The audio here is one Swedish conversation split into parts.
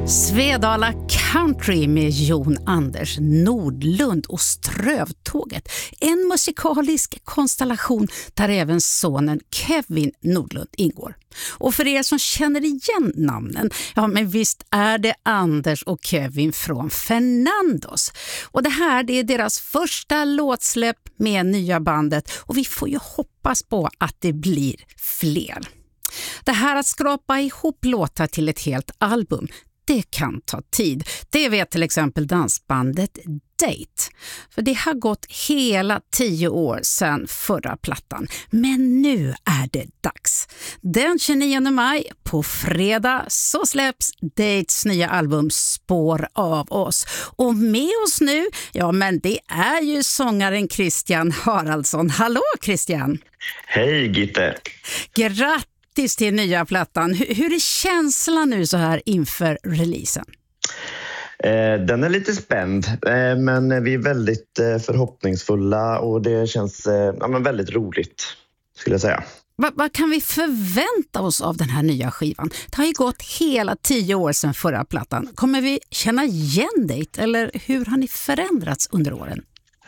Svedala Country med Jon Anders Nordlund och Strövtåget. En musikalisk konstellation där även sonen Kevin Nordlund ingår. Och för er som känner igen namnen, ja men visst är det Anders och Kevin från Fernandos. Och det här det är deras första låtsläpp med nya bandet och vi får ju hoppas på att det blir fler. Det här att skrapa ihop låtar till ett helt album, det kan ta tid. Det vet till exempel dansbandet Date. För det har gått hela 10 år sedan förra plattan. Men nu är det dags. Den 29 maj på fredag så släpps Dates nya album Spår av oss. Och med oss nu, ja men det är ju sångaren Christian Haraldsson. Hallå Christian! Hej Gitte! Grattis till nya plattan. Hur är känslan nu så här inför releasen? Den är lite spänd, men vi är väldigt förhoppningsfulla och det känns väldigt roligt skulle jag säga. Vad kan vi förvänta oss av den här nya skivan? Det har ju gått hela 10 år sedan förra plattan. Kommer vi känna igen dig eller hur har ni förändrats under åren?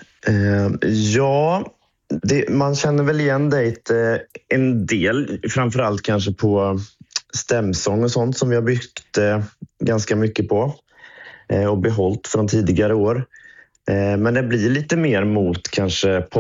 Man känner väl igen dig en del, framförallt kanske på stämsång och sånt som vi har byggt ganska mycket på och behållit från tidigare år. Men det blir lite mer mot kanske